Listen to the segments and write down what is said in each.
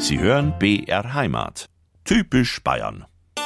Sie hören BR Heimat. Typisch Bayern.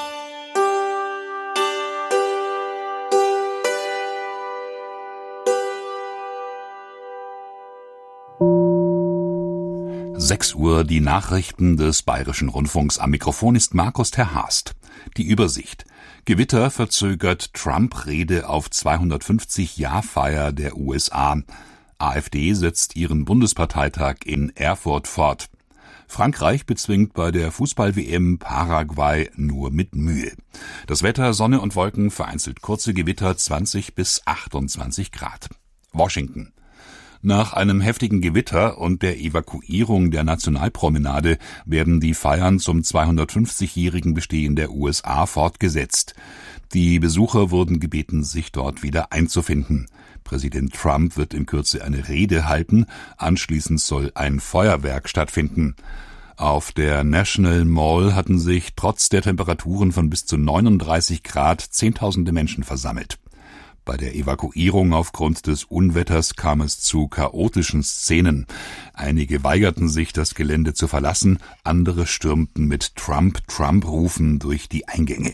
Uhr, die Nachrichten des Bayerischen Rundfunks. Am Mikrofon ist Markus Terhast. Die Übersicht. Gewitter verzögert Trump-Rede auf 250-Jahr-Feier der USA. AfD setzt ihren Bundesparteitag in Erfurt fort. Frankreich bezwingt bei der Fußball-WM Paraguay nur mit Mühe. Das Wetter: Sonne und Wolken, vereinzelt kurze Gewitter, 20 bis 28 Grad. Washington. Nach einem heftigen Gewitter und der Evakuierung der Nationalpromenade werden die Feiern zum 250-jährigen Bestehen der USA fortgesetzt. Die Besucher wurden gebeten, sich dort wieder einzufinden. Präsident Trump wird in Kürze eine Rede halten, anschließend soll ein Feuerwerk stattfinden. Auf der National Mall hatten sich trotz der Temperaturen von bis zu 39 Grad Zehntausende Menschen versammelt. Bei der Evakuierung aufgrund des Unwetters kam es zu chaotischen Szenen. Einige weigerten sich, das Gelände zu verlassen, andere stürmten mit Trump-Trump-Rufen durch die Eingänge.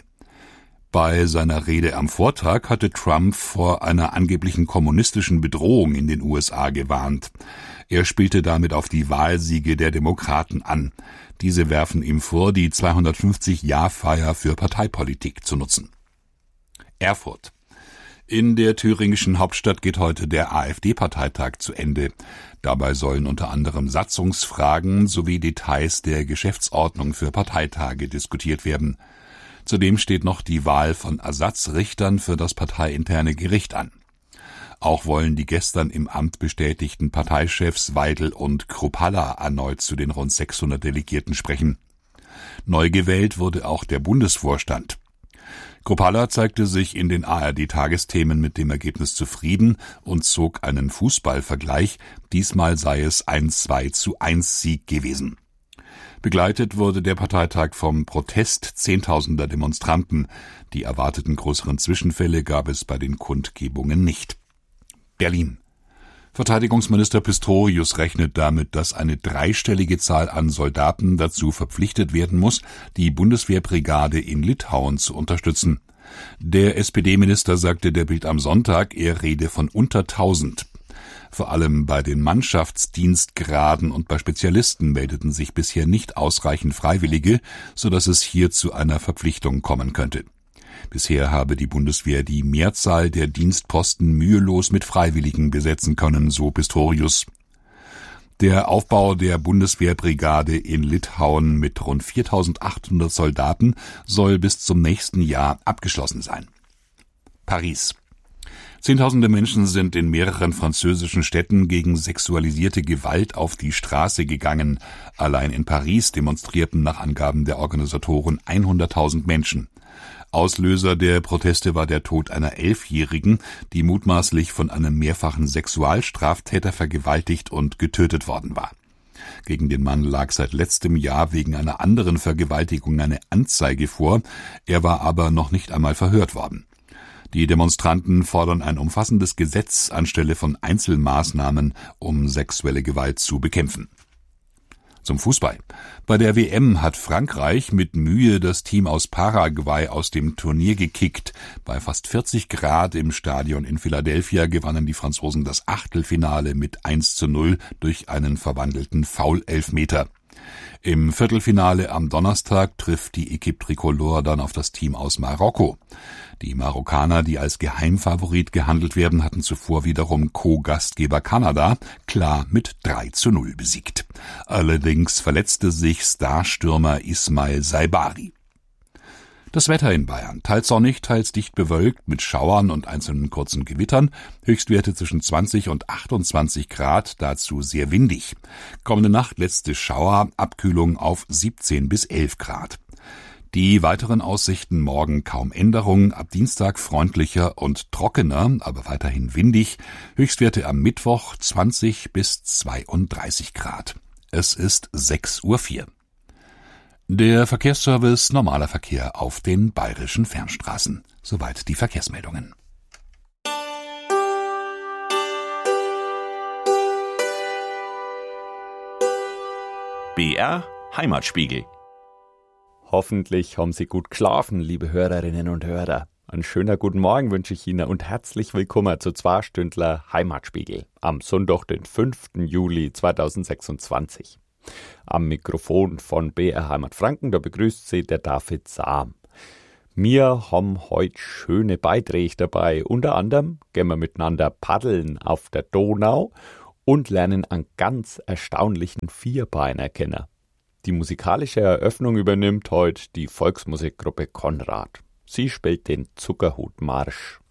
Bei seiner Rede am Vortag hatte Trump vor einer angeblichen kommunistischen Bedrohung in den USA gewarnt. Er spielte damit auf die Wahlsiege der Demokraten an. Diese werfen ihm vor, die 250-Jahr-Feier für Parteipolitik zu nutzen. Erfurt. In der thüringischen Hauptstadt geht heute der AfD-Parteitag zu Ende. Dabei sollen unter anderem Satzungsfragen sowie Details der Geschäftsordnung für Parteitage diskutiert werden. Zudem steht noch die Wahl von Ersatzrichtern für das parteiinterne Gericht an. Auch wollen die gestern im Amt bestätigten Parteichefs Weidel und Kruppalla erneut zu den rund 600 Delegierten sprechen. Neu gewählt wurde auch der Bundesvorstand. Kruppalla zeigte sich in den ARD-Tagesthemen mit dem Ergebnis zufrieden und zog einen Fußballvergleich. Diesmal sei es ein 2:1 Sieg gewesen. Begleitet wurde der Parteitag vom Protest zehntausender Demonstranten. Die erwarteten größeren Zwischenfälle gab es bei den Kundgebungen nicht. Berlin. Verteidigungsminister Pistorius rechnet damit, dass eine dreistellige Zahl an Soldaten dazu verpflichtet werden muss, die Bundeswehrbrigade in Litauen zu unterstützen. Der SPD-Minister sagte der Bild am Sonntag, er rede von unter 1000. Vor allem bei den Mannschaftsdienstgraden und bei Spezialisten meldeten sich bisher nicht ausreichend Freiwillige, sodass es hier zu einer Verpflichtung kommen könnte. Bisher habe die Bundeswehr die Mehrzahl der Dienstposten mühelos mit Freiwilligen besetzen können, so Pistorius. Der Aufbau der Bundeswehrbrigade in Litauen mit rund 4.800 Soldaten soll bis zum nächsten Jahr abgeschlossen sein. Paris. Zehntausende Menschen sind in mehreren französischen Städten gegen sexualisierte Gewalt auf die Straße gegangen. Allein in Paris demonstrierten nach Angaben der Organisatoren 100.000 Menschen. Auslöser der Proteste war der Tod einer 11-Jährigen, die mutmaßlich von einem mehrfachen Sexualstraftäter vergewaltigt und getötet worden war. Gegen den Mann lag seit letztem Jahr wegen einer anderen Vergewaltigung eine Anzeige vor, er war aber noch nicht einmal verhört worden. Die Demonstranten fordern ein umfassendes Gesetz anstelle von Einzelmaßnahmen, um sexuelle Gewalt zu bekämpfen. Zum Fußball. Bei der WM hat Frankreich mit Mühe das Team aus Paraguay aus dem Turnier gekickt. Bei fast 40 Grad im Stadion in Philadelphia gewannen die Franzosen das Achtelfinale mit 1:0 durch einen verwandelten Foul-Elfmeter. Im Viertelfinale am Donnerstag trifft die Équipe Tricolore dann auf das Team aus Marokko. Die Marokkaner, die als Geheimfavorit gehandelt werden, hatten zuvor wiederum Co-Gastgeber Kanada klar mit 3:0 besiegt. Allerdings verletzte sich Starstürmer Ismail Saibari. Das Wetter in Bayern: teils sonnig, teils dicht bewölkt mit Schauern und einzelnen kurzen Gewittern, Höchstwerte zwischen 20 und 28 Grad, dazu sehr windig. Kommende Nacht letzte Schauer, Abkühlung auf 17 bis 11 Grad. Die weiteren Aussichten: morgen kaum Änderung, ab Dienstag freundlicher und trockener, aber weiterhin windig, Höchstwerte am Mittwoch 20 bis 32 Grad. Es ist 6:04 Uhr. Der Verkehrsservice: normaler Verkehr auf den bayerischen Fernstraßen. Soweit die Verkehrsmeldungen. BR Heimatspiegel. Hoffentlich haben Sie gut geschlafen, liebe Hörerinnen und Hörer. Einen schönen guten Morgen wünsche ich Ihnen und herzlich willkommen zu 2 Stündler Heimatspiegel am Sonntag, den 5. Juli 2026. Am Mikrofon von BR Heimat Franken, da begrüßt Sie der David Sam. Wir haben heute schöne Beiträge dabei. Unter anderem gehen wir miteinander paddeln auf der Donau und lernen einen ganz erstaunlichen Vierbeiner kennen. Die musikalische Eröffnung übernimmt heute die Volksmusikgruppe Konrad. Sie spielt den Zuckerhutmarsch.